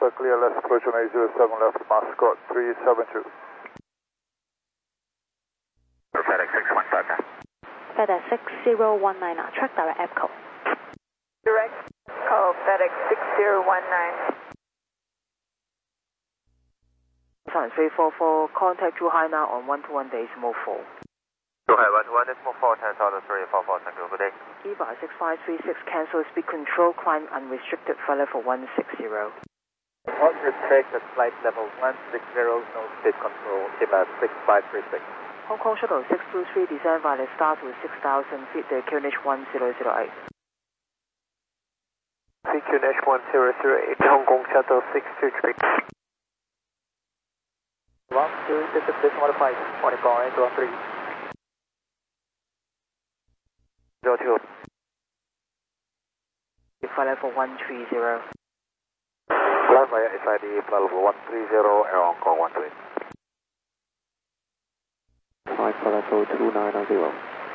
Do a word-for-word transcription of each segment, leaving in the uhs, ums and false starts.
Alpha, clear left approach on eight zero seven left, Mascot three seven two. FedEx six one nine. FedEx six zero one nine, track direct echo. Direct call FedEx six zero one nine. three four four, contact to Hainan on one two one decimal four. Okay, one two one decimal four, ten thousand three four four, thank you, good day. EVA six five three six, cancel speed control, climb unrestricted flight level one six zero. one hundred take at flight level one six zero, no speed control, EVA six five three six. Hong Kong Shuttle six two three, descend via the start to six thousand feet, the Q N H one zero zero eight. Q N H one zero zero eight, Hong Kong Shuttle six two three. one two six six one five, one five one three. zero two. Flight level one three zero. Flight via S I D, flight level one three zero, Air Hong Kong one two eight. Flight level two nine zero.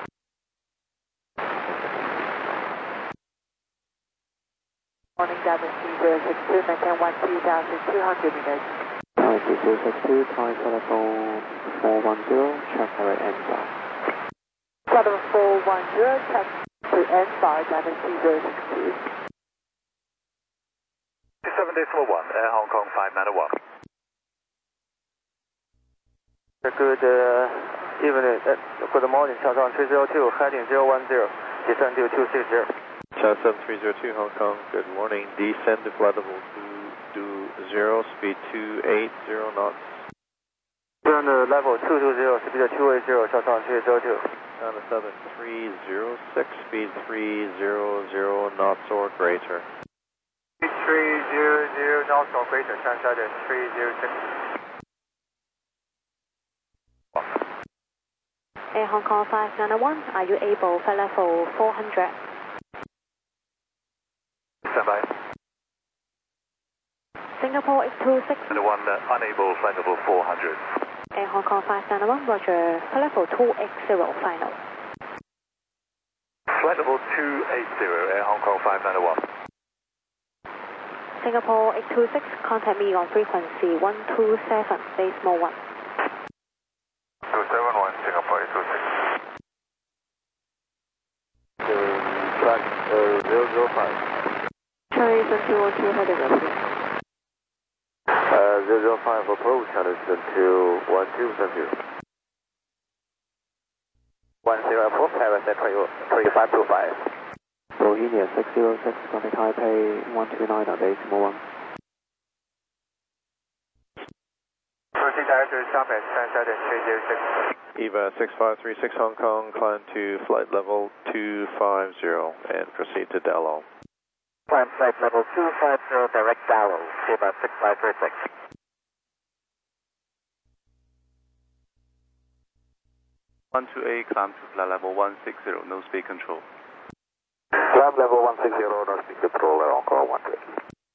Morning, Diamond zero six two, maintain one two thousand two hundred meters. Diamond zero six two, flight level four one zero, check direct N five. Flight level four one zero, check to N five, Diamond zero six two. seven decimal one, Air Hong Kong five nine one. Good uh, evening, uh, good morning, Changchun three zero two, heading zero one zero, descend to two six zero. Changchun three zero two, Hong Kong, good morning, descend to flight level two two zero, speed two eight zero knots. Turn to level two two zero, speed two eight zero, Changchun three zero two. Down to seven three zero six, speed three zero zero knots or greater. three zero zero knots or greater, Changchun three zero six. Air Hong Kong five nine one, are you able flight level four hundred? Stand by. Singapore eight two six. And the one uh, unable, flight level four hundred. Air Hong Kong five nine one, roger, flight level two eight zero, final. Flight level two eight zero, Air Hong Kong five nine one. Singapore eight two six, contact me on frequency one two seven, decimal one. two seven one, Singapore eight two six. Track uh, zero zero five. Cherry two one two, heading up. Uh, zero zero five approach, Anderson to one two, thank you. one zero approach, Harrison three five two five. Bohemia six zero six, contact Taipei one two nine, decimal one. Proceed director Xiamen, Shenzhen three zero six. EVA six five three six, Hong Kong, climb to flight level two five zero and proceed to Dallo. Climb flight level two five zero, direct Dallo, EVA six five three six. one two eight, climb to flight level one six zero, no speed control. Climb level one six zero, no speed control, Air Hong Kong one two eight.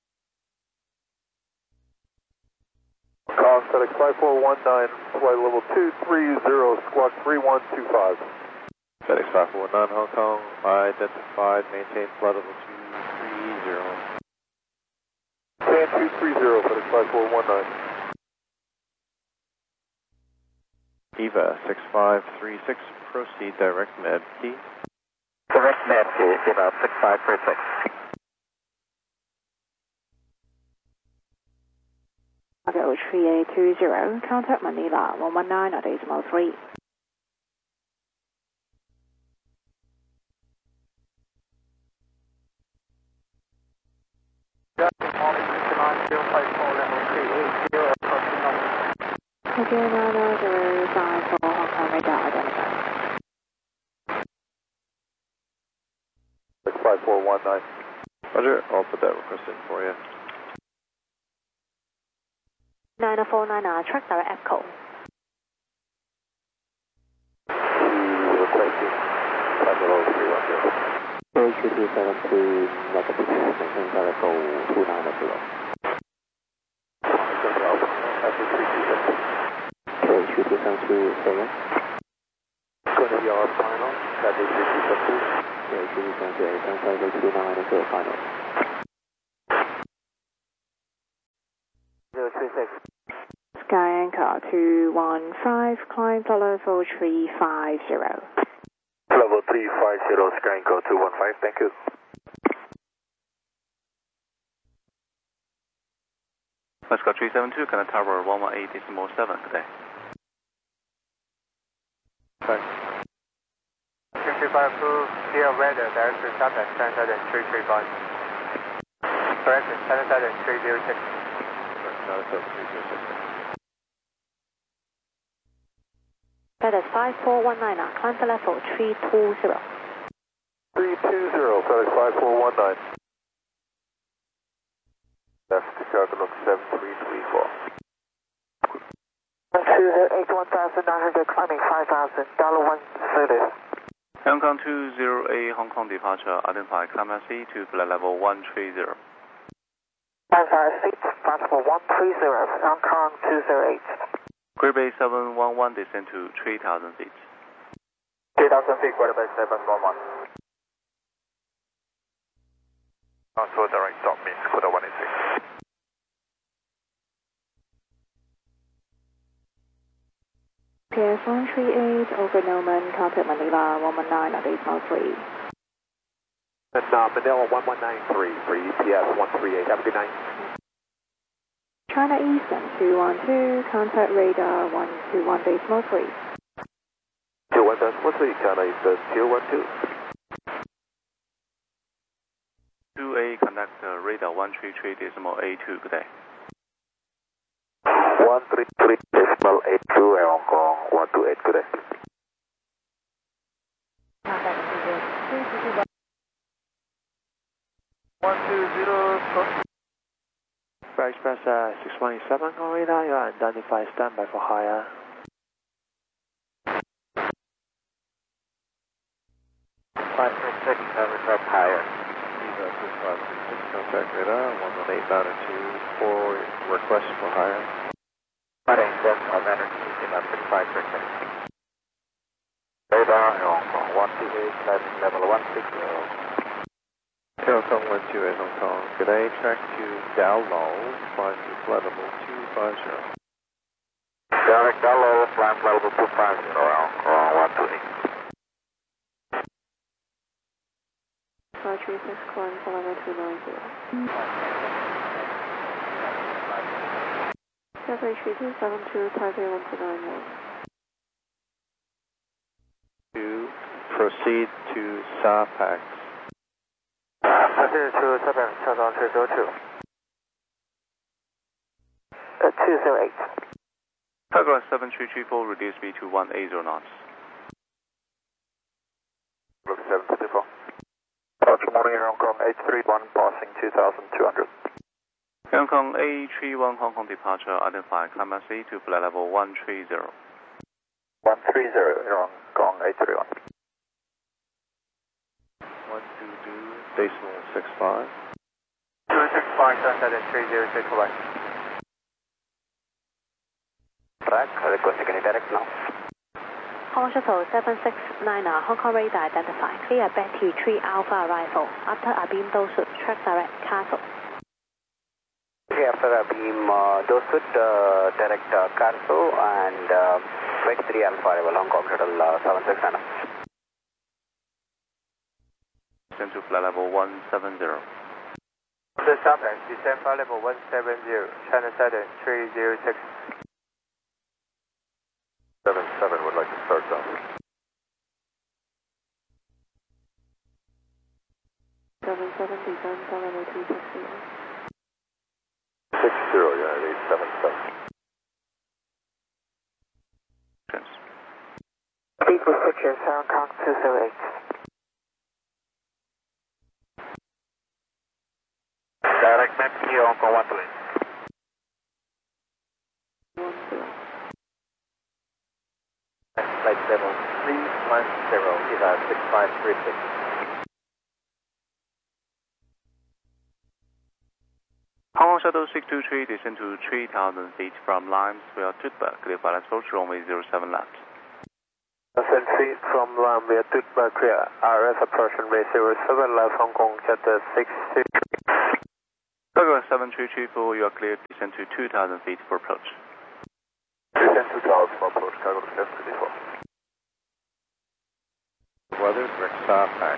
Con FedEx five four one nine, flight level two three zero, squawk three one two five. FedEx five four one nine, Hong Kong, identified, maintain flight level two three zero. Plan two three zero, FedEx five four one nine. EVA six five three six, proceed direct Med Key. Direct Med Key, EVA six five three six. Cargo three eight two zero, contact Manila one one nine, decimal three. Tokyo nine zero five for Hong Kong radar identified. five four one nine. Roger, I'll put that request in for you. nine four nine, track direct echo. Requesting flight level three one zero. Q two seven two, negative, maintain flight level two nine zero. Q two seven two, seven. Going to be our final, that is three two seven two. Q two seven two, flight level two nine zero, final. zero three six. Sky Anchor two one five, climb to level three five zero. Level three five zero, Sky Anchor two one five, thank you. Alaska three seven two, Canada Tower one one eight decimal seven, good day. Thanks. three three five two, clear weather, direction south at seven seven three three five. Correction, seven seven three zero six. seven seven three zero six. That is five four one nine, climb to level three two zero. three two zero, FedEx five four one nine. That's Chicago look seven three three four. one two zero eight, one thousand nine hundred, climbing five thousand, dollar one thirty. Hong Kong two zero eight, Hong Kong departure, identify climb S C to flight level one three zero. Five five six, flight level one three zero, Hong Kong two zero eight. Gray Bay seven one one, descend to three thousand feet. three thousand feet, Gray Bay seven one one. Transfer direct stop means quarter one eight six. P S one three eight, over Newman, contact Manila one one nine at decimal three. And uh, Manila one one nine three for E P S one three eight, have a good night. China Eastern two one two, contact radar one two one decimal three. two one decimal three, China Eastern two one two. two A, contact uh, radar one three three decimal A two, good day. one three three decimal eight two, Hong Kong one two eight, good day. one two zero, Flight Express uh, six one eight seven on radar, you are identified standby for higher. five six six, seven up higher. Viva six five six six, contact radar one one eight nine two four, request for higher. Heading west of energy in up six five six six. Radar Hong Kong one two eight, landing level one six zero. Hong Kong one two eight, Hong Kong, good day, track to Dowlow, climb to flight level two five zero. Direct Dowlow, climb level two five zero, Hong Kong one two eight. five three six, climb to level two nine zero. Cafe three two seven two, Taipei one two nine one. To proceed to Sapax. Proceed to seven, Southbound three zero two. Uh, two zero eight. Paragraph seven three three four, reduce speed to one eighty knots. Look seven three four. Good morning, Hong Kong eight three one, passing two thousand two hundred. Hong Kong A three one, Hong Kong departure, identify climb S C to flight level one three zero. one three zero, Hong Kong eight three one. one two two, decimal six five. two six five, seven seven three zero six one. Track, requesting any direct now. Hong Shuttle seven six nine, Hong Kong radar identified. Clear Betty three Alpha arrival. After Abim Dosud, track direct Castle. Okay, after Abim uh, Dosud, uh, direct uh, Castle and uh, Betty three Alpha arrival, Hong Kong Shuttle uh, seven six nine. Descend to flight level one seven zero. The Southern, descend flight level one seven zero, China Southern three zero six. seven seven would like to start down. seven seven, descend to level two six zero. six zero, United eight seven seven. Speed restrictions, Hong Kong two zero eight. Direct map here, Hong Kong one two eight. one zero. Flight level three one zero, Viva six five three six. Hong Kong Shuttle six two three, descend to three thousand feet from Limes via Tutba, clear for approach runway zero seven left. Descend feet from Lam via Tutba, clear R F approach runway zero seven left, Hong Kong Shuttle six two three. Paragraph seven one three three four, you are cleared to descend to two thousand feet for approach. Descend two thousand for approach, cargo left to default. Weather, direct stop, back.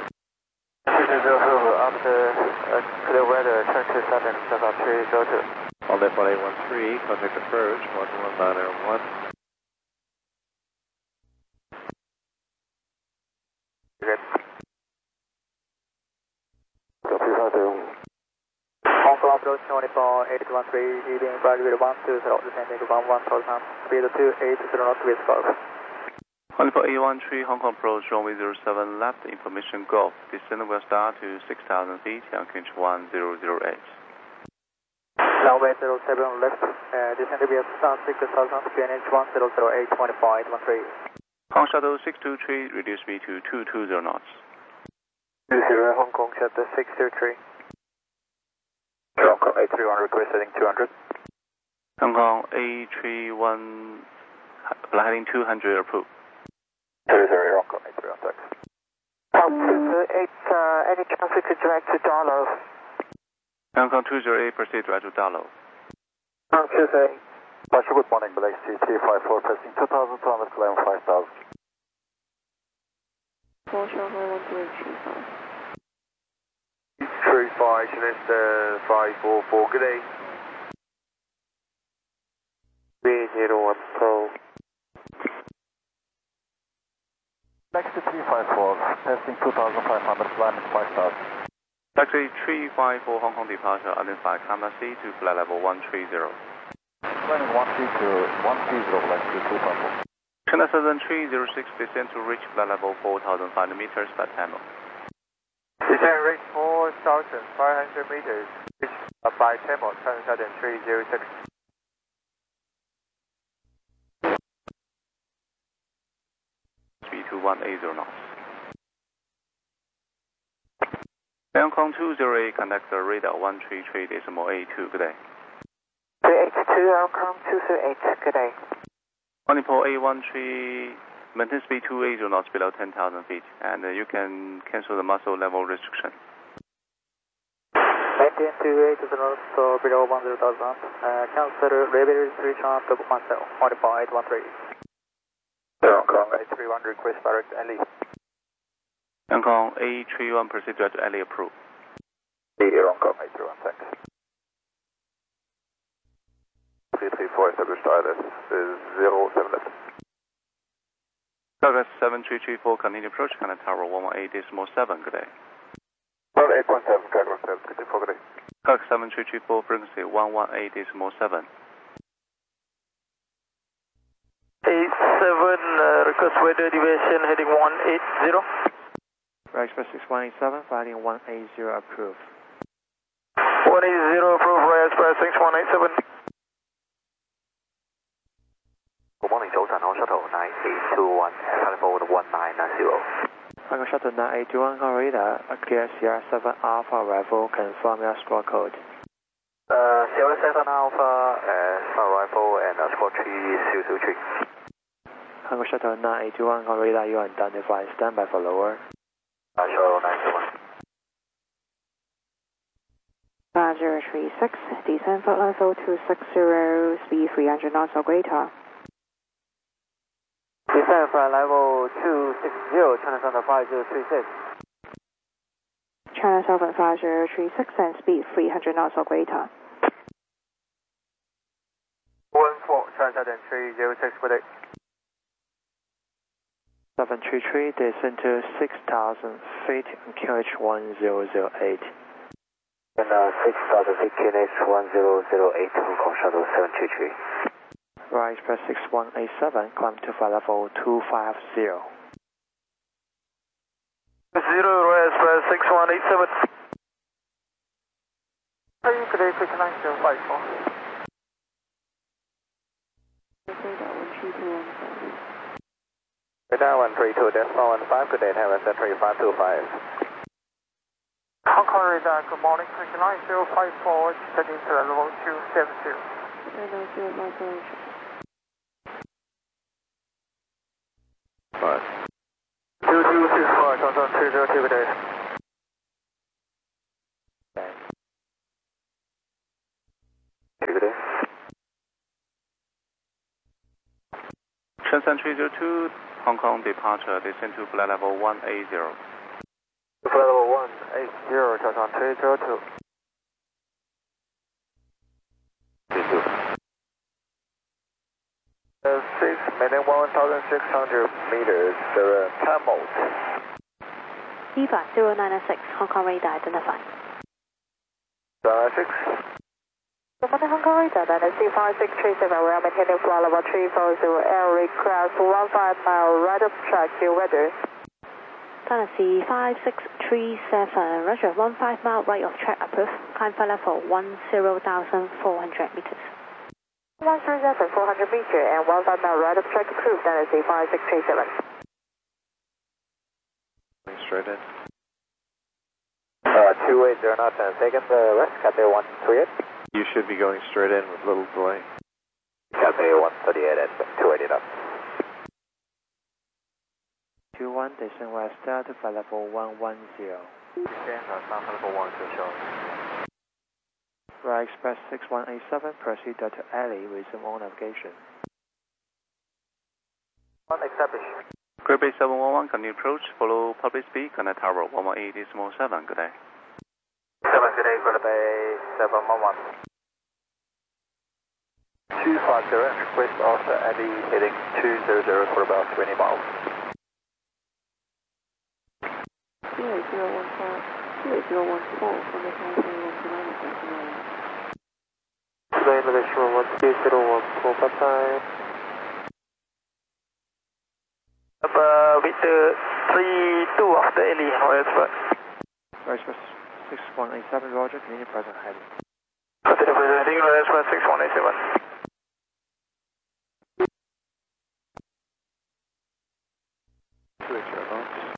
After uh, clear weather, turn to southern, South three zero two. On left one eight one three, contact approach, one one nine zero one. Good. Hong Kong approach twenty-four eight one three, heading right with one two zero, descending to one one thousand, speed two eight zero knots with Golf. One four eight one three, Hong Kong approach, runway zero seven left, information Golf. Descent will start to six thousand feet, and Q N H one zero zero eight. Runway zero seven left, uh, descent to be at six thousand, Q N H one zero zero eight, twenty-four eight one three. Hong Shuttle six two three, reduce speed to two two zero knots. two zero, Hong Kong Shuttle six two three. Hong Kong eight three one, request heading two hundred. Hong Kong A three one, heading two hundred, approved. two zero, Hong Kong eight three one, taxi. Hong Kong two zero eight, uh, any chance we could direct to Darlow? Hong Kong two zero eight, proceed direct to Darlow. Hong Kong two zero eight. Marshal, good morning, Malaysia C three five four, pressing two thousand two hundred, climb five thousand. four Shanghai one three three five. three five, Celeste five four four, good day. three zero one, Pro. Taxi three five four, testing two thousand five hundred, climbing five thousand. Taxi three five four, Hong Kong departure, identify Camera C to flight level one three zero. Climbing one three zero, one three zero, flight to two thousand. China Southern three zero six, descend to reach flight level four thousand five hundred meters by Tamil. Descent rate four thousand five hundred meters, reach by Tamil, China Southern three zero six. Speed to one eight zero knots. Hong Kong two zero eight, contact the radar one three three decimal eight two, good day. three eight two, Hong Kong two zero eight, good day. Manipur A one three, maintain speed two eight zero knots below ten thousand feet, and uh, you can cancel the muscle level restriction. Maintain two eight zero knots uh, below one zero thousand, uh, cancel level restriction to myself, one four eight one three. Hong Kong eight three one, request direct L E. Hong Kong A three one, proceed direct L E, approved. Hong Kong eight three one, thanks. three three four, established I L S zero seven left. Progress seven three three four, continue approach, Canada Tower one one eight decimal seven, good day. one eight one seven, cargo seven, good day. Progress seven three three four, frequency one one eight decimal seven. eight seven, uh, request weather deviation heading one eight zero. Right Express six one eight seven, flighting one eight zero, approved. one eight zero, approved, Right Express six one eight seven. Good morning, 早晨 Hong Shuttle nine eight two one, flight forward one nine nine zero. Hong Kong Shuttle nine eight two one, on radar, clear Sierra seven Alpha arrival, confirm your squawk code. Uh, Sierra seven Alpha, uh, arrival and uh, squawk three zero zero three. Hong Kong Shuttle nine eight two one, on radar, you are identified, stand by for lower. Uh, Shuttle nine two one. five zero three six, descend flight level two six zero, speed three hundred knots or greater. Descend flight level two six zero, China Southern five zero three six. China Southern five zero three six and speed three hundred knots or greater. one four, China Southern three zero six, good day. seven three three, descend to six thousand feet, Q H one zero zero eight. And uh, six thousand feet, Q N H one zero zero eight, Hong Kong Shuttle seven three three. Right Express six one eight seven, climb to flight level two five zero. Zero, Right Express six one eight seven. Are you today, quick nine zero five four? Radar one three two, decimal one five, good day, Taiwan three five two five. Hong Kong radar, good morning, quick nine zero five four, descending to level two seven zero. Five. two two six four, Toronto three zero two, good day. Shenzhen three zero two, Hong Kong departure, descend to flight level one eighty. Flight level one eighty, 小长three zero two. Uh, six million one thousand six hundred meters, uh, Camels. Eva zero nine six, Hong Kong radar identified. Uh, six. Hong Kong radar, that is C five six three seven, we are maintaining flight level three four zero, air request one five mile right of track, your weather. Tennessee five six three seven, Roger, one five mile right of track approved, climb flight level one zero thousand four hundred meters. one zero thousand four hundred meters and one five mile right of track approved, Tennessee five six three seven. Straight in. Uh, two eight zero knots and taken the west, Cathay one three eight. You should be going straight in with little delay. Cathay one thirty-eight at two eighty knots. two one, descend west to flight level one one zero. Descend on flight level one zero. Right Express six one eight seven, proceed to alley, resume all navigation. One established. Great Bay seven one one, continue approach, follow public speed, connect tower one one eight decimal seven, good day. seven, good day, Great Bay seven one one. two five zero, request after alley heading two zero zero for about twenty miles. two eight zero one four, two eight zero one four, from the Taipei one two nine, nine. Today, elevation one two zero one four, bye bye. Uh, with the three two of the alley, however. Right Express six one eight seven, Roger, continue present heading. Continue present heading, Right Express six one eight seven. two eight zero knots.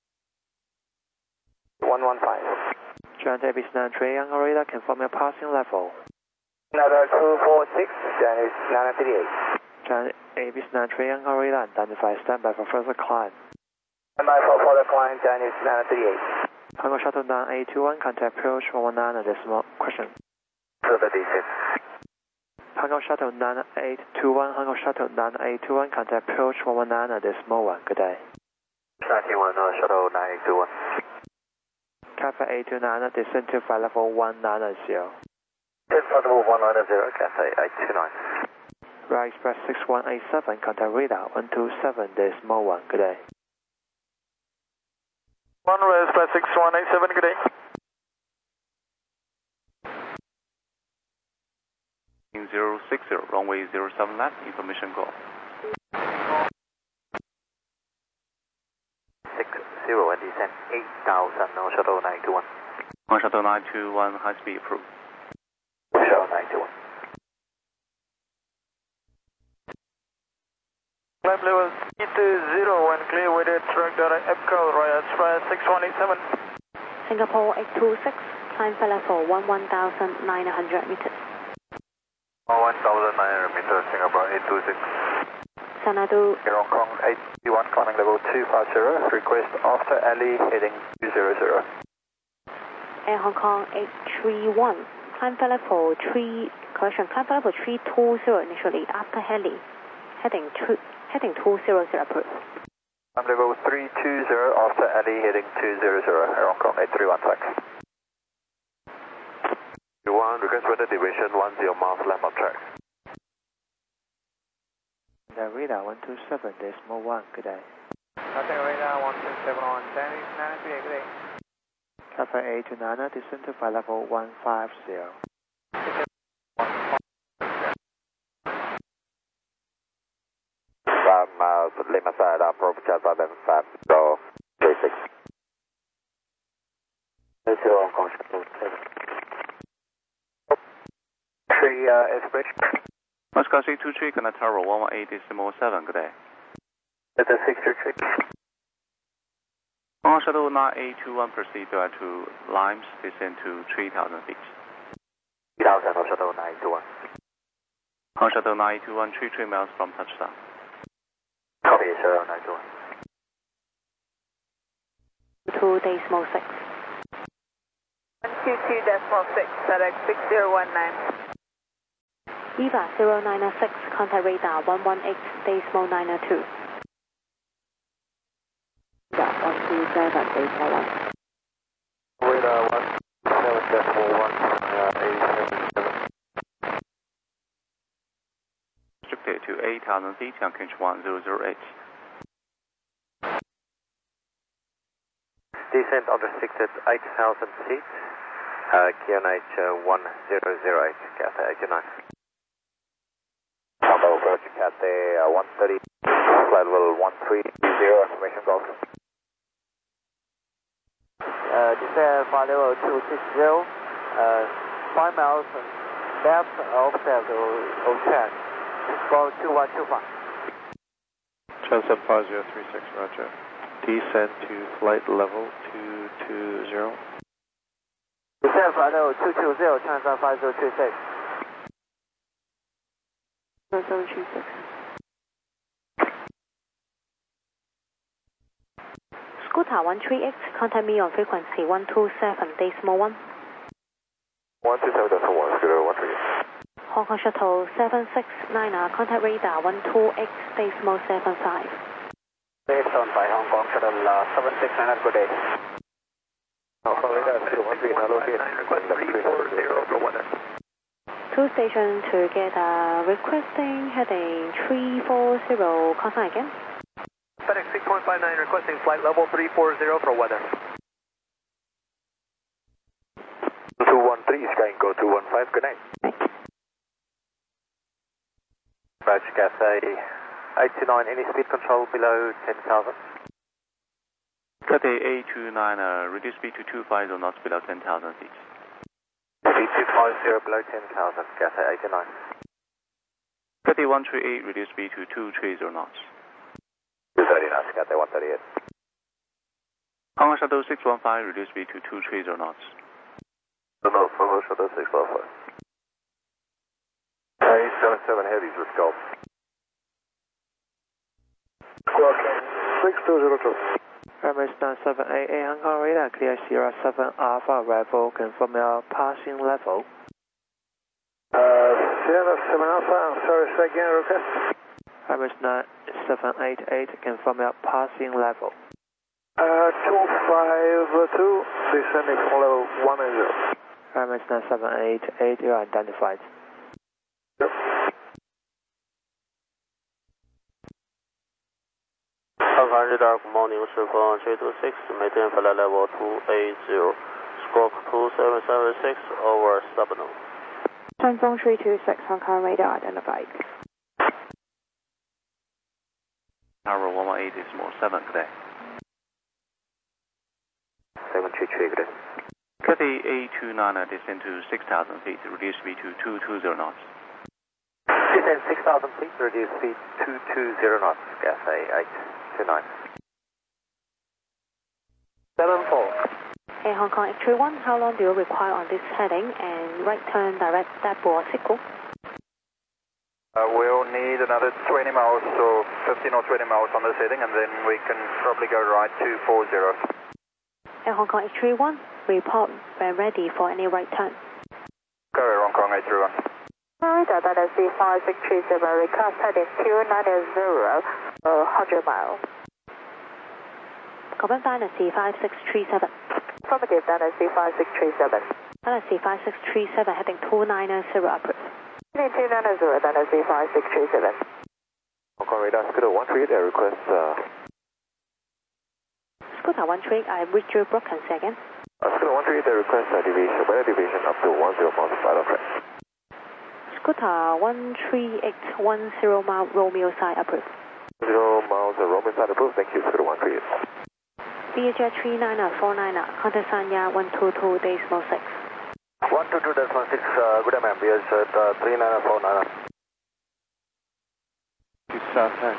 one one five. John Davis nine three, Young radar, confirm your passing level. Another two four six, Janice nine thirty-eight. John Davis nine three, Young radar, identify, stand by for further climb. Stand by for further climb, Janice nine thirty-eight. Hangar Shuttle nine eight two one, contact approach one one nine, decimal question. Further descent. Hangar Shuttle nine eight two one, Hangar Shuttle nine eight two one, contact approach one one nine, decimal one, good day. ninety-one, uh, shuttle nine eight two one. Cathay eight two nine, descend to flight level one nine zero. Flight level one nine zero, Cathay eight two nine. Right Express six one eight seven, contact radar one two seven, decimal one, good day. One Right Express six one eight seven, good day. zero six zero, runway zero seven left, information go. six zero and descend eight thousand, no shuttle nine two one. On shuttle nine two one, high speed approved. Shuttle nine two one. Climb level three two zero and clear with a track direct EPCO, Royal Express six one eight seven. Singapore eight two six, climb flight level one one thousand nine hundred meters. one thousand nine hundred meters, Singapore eight two six. Xanadu, Air Hong Kong eight one, climbing level two five zero, request after alley heading two zero zero. Air Hong Kong eight three one, climb flight level three, correction, climb flight level three two zero initially, after heli, heading two, heading two zero zero approved. Climb level three two zero, after alley heading two zero zero, Air Hong Kong eight three one, thanks. You want request weather deviation one zero miles left of track. The radar one two seven, decimal one, good day. Nothing radar one two seven one, Chinese nine three eight, good day. Cathay eight two nine, descend to flight level one five zero. Five miles, Lima side, approach Java seven five, go, three six. Zero, Hong Kong, three, uh, Express. Moscow six two three, connect tower one one eight decimal seven, good day. That's a six two three. On shuttle nine eight two one, proceed direct to Limes, descend to three thousand feet. three thousand, on shuttle nine two one. On shuttle nine two one, three three miles from touchdown. Copy, shuttle nine two one. two decimal six. one two two decimal six, FedEx six zero one nine. Viva zero nine six, contact radar one one eight, decimal nine two. Yeah, one two seven, decimal one. Radar one seven decimal one, uh, eighty-seven. Restricted to eight thousand feet, Yankee one zero zero eight. Descent unrestricted eight thousand feet, uh, K N H uh, one zero zero eight, Cathay eighty-nine. Combo approach Cathay uh, one thirty, flight level one three zero, information golf. Uh, descent flight level two six zero, uh, five miles left offset of ten, score two one two five. Transcend five zero three six, roger. Descend to flight level two two zero. Descent flight level two two zero, transcend five zero three six. five zero three six. Scooter one three X, contact me on frequency one two seven, decimal one. one two seven decimal one, Scooter one three X. Hong Kong Shuttle seven six nine, contact radar one two X, decimal seven five. Based on by Hong Kong Shuttle uh, seven six nine, good day. Hong Kong radar Scooter one three nine, locate. Request three four zero for weather. Two station together, requesting heading three four zero, contact again. FedEx six one five nine requesting flight level three four zero for weather. two one three, Skyeng Go two one five, good night. Roger, Cathay eighty-nine, any speed control below ten thousand? Cathay eight two nine, uh, reduce speed to two five zero knots below ten thousand feet. Speed two five zero below ten thousand, Cathay eighty-nine. Cathay one three eight, reduce speed to two three zero knots. two thirty knots, Cathay one thirty-eight. Hong Kong Shuttle six one five, reduce speed to two three zero knots. No, no, Hong Kong Shuttle six one five. eight seven seven heavies with Gulf. Squawk six two zero two. Emirates nine seven eight eight, Hong Kong radar, clear Sierra seven Alpha arrival, confirm your passing level. Uh, Sierra seven Alpha, sorry, say again, request. Emirates nine seven eight eight, confirm your passing level. Uh, two five two, descending from level one zero. Emirates nine seven eight eight, you are identified. Yep. Hong Kong radar, good morning, Shifeng three two six, maintain flight level two eight zero, squawk two seven seven six over Subno. Shenzhou three two six, Hong Kong radar identified. Tower one one eight, decimal seven, good day. seven three three, good day. Cathay eight two nine, uh, descend to six thousand feet, reduce speed to two two zero knots. Descend six thousand feet, reduce speed two two zero knots, Cathay eight two nine. seven four. Hey, Hong Kong X three one, how long do you require on this heading and right turn direct depot or signal? Uh, we'll need another twenty miles, so fifteen or twenty miles on this heading, and then we can probably go right two four zero. Hey, Hong Kong X three one, report when ready for any right turn. Carrier Hong Kong eight three one. Radar Data C five six three seven, request heading two nine zero, uh, one hundred miles. Confirm Dynasty five six three seven. Affirmative, Dynasty five six three seven. Dynasty five six three seven, heading two nine zero, approved. Heading two nine zero, Dynasty five six three seven. Hong Kong radar, Scooter one three eight, request, uh... Scooter one three eight, I read you broken second. Uh, Scooter one three eight, request uh, deviation, weather deviation up to one zero miles side of track. Scooter one three eight one zero mile Romeo side approved. zero miles uh, Roman side approved, thank you, Scooter one three eight. D H three nine four nine, contact Sanya one two two decimal six. one two two decimal six, uh, good day ma'am, B H uh, three nine four nine. South Tech.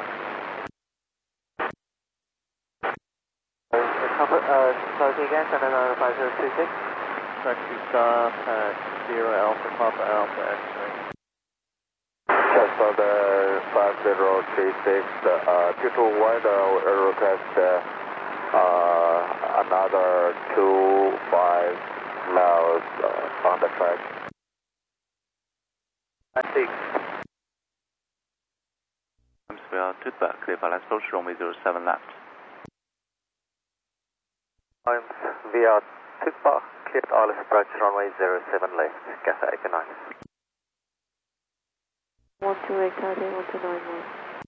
Uh, sorry again, China five zero two six. Taxi South at Sierra Alpha Papa Alpha X-ray. Just on the five zero three six, uh, due to weather, we request uh, uh, another two five miles uh, on the track. Six. Tutba, clear for last approach, runway zero seven left. Times V R Tutba, cleared all approach, runway zero seven left, Cathay eight nine. one two eight, Cathay one two nine one.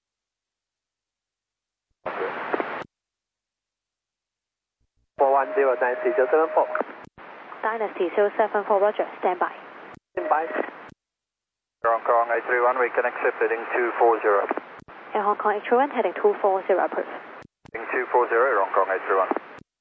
four one zero, Dynasty zero seven four. Dynasty zero seven four, roger, stand by. Stand by. Hong Kong eight three one, we can accept heading two four zero. Air Hong Kong eight three one, heading two four zero, approved. Heading two four zero, Hong Kong eight three one.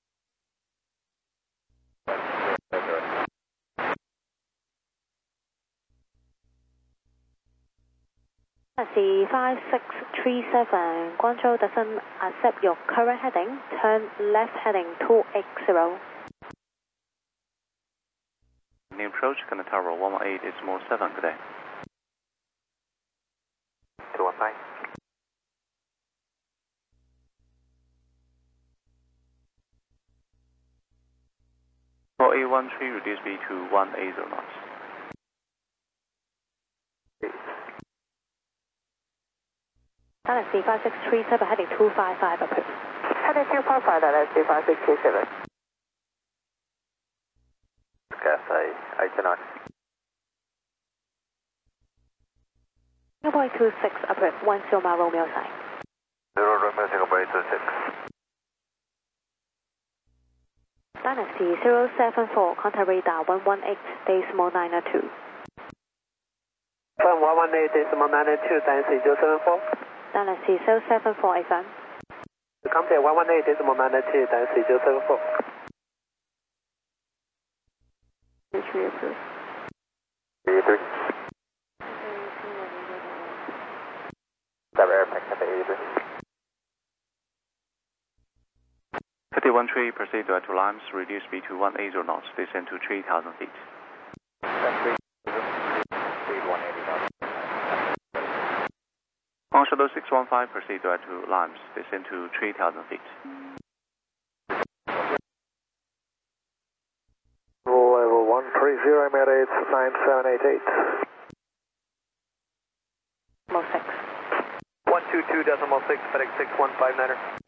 Dynasty five six three seven, Guangzhou doesn't accept your current heading, turn left heading two eight zero. New approach, Canada Tower one one eight, Decimal seven, good day. two one nine. four eight one three, reduce speed to one eighty knots. Dynasty five six three seven, heading two five five, approved. Heading two five five, Dynasty five six three seven. Cathay eight nine. Singapore two six, approved, one zero mile Romeo sign. Zero Romeo, Singapore two six. Dynasty zero seven four, contact radar one one eight, decimal nine two. Firm one one eight, decimal nine two, Dynasty zero seven four. Dynasty zero seven four, A firm. Contact one one eight, decimal nine two, Dynasty zero seven four. Entry approved. eighty three. Stop air, Cathay eighty three. fifty one three, proceed to two limes, reduce speed to one eighty knots, descend to three thousand feet. Speed one eighty knots. On shuttle six one five, proceed to two limes, descend to three thousand feet. Level one three zero, Emirates nine seven eight eight. Decimal six. one two two decimal six, FedEx six one five niner.